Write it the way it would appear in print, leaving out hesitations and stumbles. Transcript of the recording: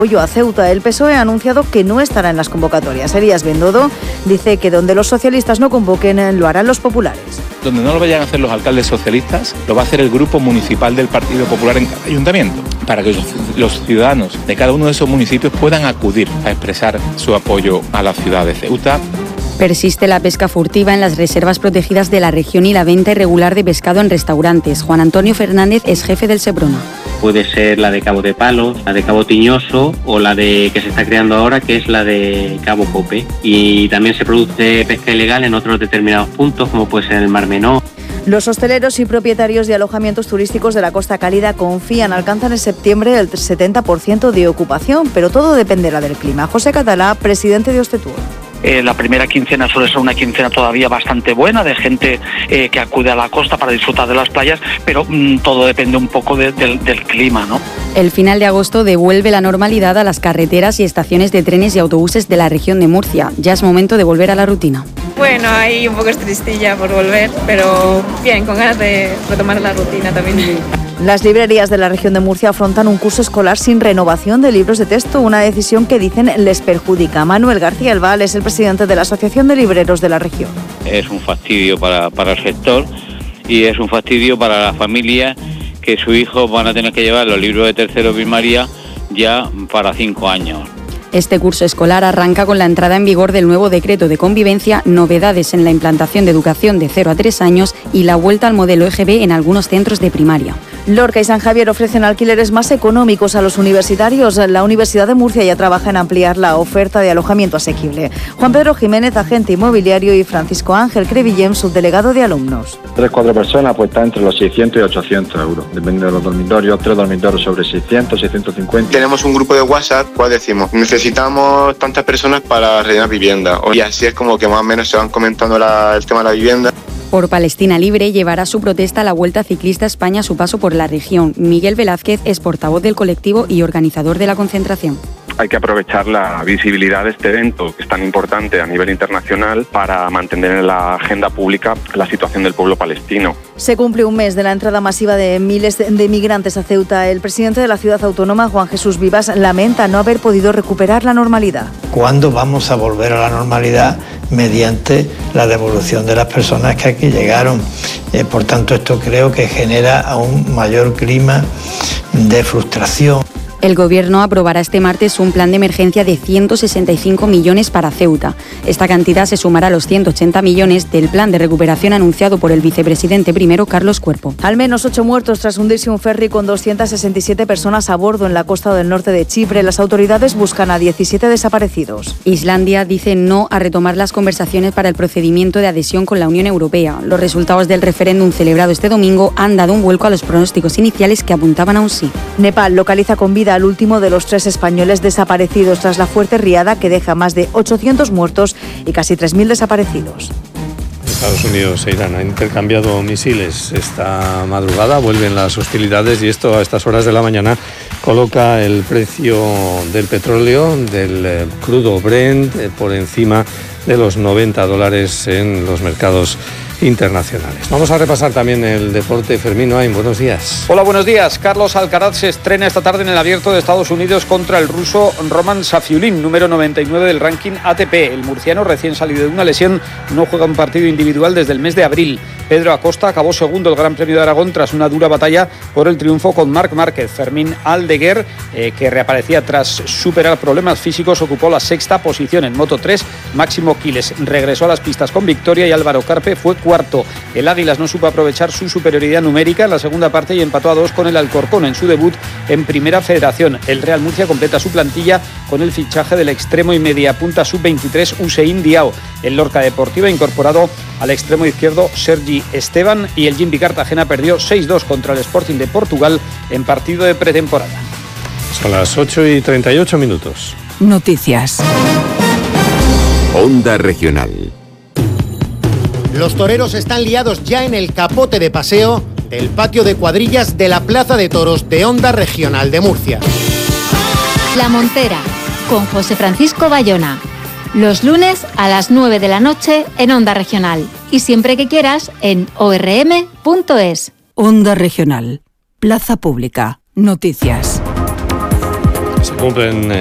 apoyo a Ceuta. El PSOE ha anunciado que no estará en las convocatorias. Elías Bendodo dice que donde los socialistas no convoquen, lo harán los populares. Donde no lo vayan a hacer los alcaldes socialistas, lo va a hacer el grupo municipal del Partido Popular en cada ayuntamiento, para que los ciudadanos de cada uno de esos municipios puedan acudir a expresar su apoyo a la ciudad de Ceuta. Persiste la pesca furtiva en las reservas protegidas de la región y la venta irregular de pescado en restaurantes. Juan Antonio Fernández es jefe del Seprona. Puede ser la de Cabo de Palos, la de Cabo Tiñoso o la de que se está creando ahora, que es la de Cabo Cope. Y también se produce pesca ilegal en otros determinados puntos, como puede ser el Mar Menor. Los hosteleros y propietarios de alojamientos turísticos de la Costa Cálida alcanzan en septiembre el 70% de ocupación, pero todo dependerá del clima. José Catalá, presidente de Hostetúa. La primera quincena suele ser una quincena todavía bastante buena de gente que acude a la costa para disfrutar de las playas, pero todo depende un poco del clima, ¿no? El final de agosto devuelve la normalidad a las carreteras y estaciones de trenes y autobuses de la región de Murcia. Ya es momento de volver a la rutina. Bueno, ahí un poco tristilla por volver, pero bien, con ganas de retomar la rutina también. Las librerías de la región de Murcia afrontan un curso escolar sin renovación de libros de texto, una decisión que dicen les perjudica. Manuel García Albal es el presidente de la Asociación de Libreros de la región. Es un fastidio para el sector y es un fastidio para la familia que sus hijos van a tener que llevar los libros de tercero primaria ya para 5 años. Este curso escolar arranca con la entrada en vigor del nuevo decreto de convivencia, novedades en la implantación de educación de 0 a 3 años y la vuelta al modelo EGB en algunos centros de primaria. Lorca y San Javier ofrecen alquileres más económicos a los universitarios. La Universidad de Murcia ya trabaja en ampliar la oferta de alojamiento asequible. Juan Pedro Jiménez, agente inmobiliario, y Francisco Ángel Crevillem, subdelegado de alumnos. 3-4 personas, pues está entre los 600 y 800 euros, dependiendo de los dormitorios. 3 dormitorios sobre 600, 650. Tenemos un grupo de WhatsApp, cual decimos, necesitamos tantas personas para rellenar vivienda. Y así es como que más o menos se van comentando el tema de la vivienda. Por Palestina Libre llevará su protesta a la Vuelta Ciclista España a su paso por la región. Miguel Velázquez es portavoz del colectivo y organizador de la concentración. Hay que aprovechar la visibilidad de este evento, que es tan importante a nivel internacional, para mantener en la agenda pública la situación del pueblo palestino. Se cumple un mes de la entrada masiva de miles de migrantes a Ceuta. El presidente de la ciudad autónoma, Juan Jesús Vivas, lamenta no haber podido recuperar la normalidad. ¿Cuándo vamos a volver a la normalidad? Mediante la devolución de las personas que aquí llegaron. Por tanto, esto creo que genera aún mayor clima de frustración. El Gobierno aprobará este martes un plan de emergencia de 165 millones para Ceuta. Esta cantidad se sumará a los 180 millones del plan de recuperación anunciado por el vicepresidente primero, Carlos Cuerpo. Al menos 8 muertos tras hundirse un ferry con 267 personas a bordo en la costa del norte de Chipre. Las autoridades buscan a 17 desaparecidos. Islandia dice no a retomar las conversaciones para el procedimiento de adhesión con la Unión Europea. Los resultados del referéndum celebrado este domingo han dado un vuelco a los pronósticos iniciales que apuntaban a un sí. Nepal localiza con vida al último de los 3 españoles desaparecidos tras la fuerte riada que deja más de 800 muertos y casi 3.000 desaparecidos. Estados Unidos e Irán han intercambiado misiles esta madrugada, vuelven las hostilidades y esto a estas horas de la mañana coloca el precio del petróleo, del crudo Brent, por encima de los $90 en los mercados internacionales. Vamos a repasar también el deporte. Fermín Oain, buenos días. Hola, buenos días. Carlos Alcaraz se estrena esta tarde en el Abierto de Estados Unidos contra el ruso Roman Safiulin, número 99 del ranking ATP. El murciano, recién salido de una lesión, no juega un partido individual desde el mes de abril. Pedro Acosta acabó segundo el Gran Premio de Aragón tras una dura batalla por el triunfo con Marc Márquez. Fermín Aldeguer, que reaparecía tras superar problemas físicos, ocupó la 6ª posición en Moto3. Máximo Quiles regresó a las pistas con victoria y Álvaro Carpe fue cuarto. El Águilas no supo aprovechar su superioridad numérica en la segunda parte y empató a 2 con el Alcorcón en su debut en Primera Federación. El Real Murcia completa su plantilla con el fichaje del extremo y media punta sub-23 Hussein Diao. El Lorca Deportiva ha incorporado al extremo izquierdo Sergi Esteban y el Jimby Cartagena perdió 6-2 contra el Sporting de Portugal en partido de pretemporada. Son las 8:38. Noticias. Onda Regional. Los toreros están liados ya en el capote de paseo del patio de cuadrillas de la Plaza de Toros de Onda Regional de Murcia. La Montera, con José Francisco Bayona. Los lunes a las 9 de la noche en Onda Regional. Y siempre que quieras en orm.es. Onda Regional. Plaza Pública. Noticias. Se cumplen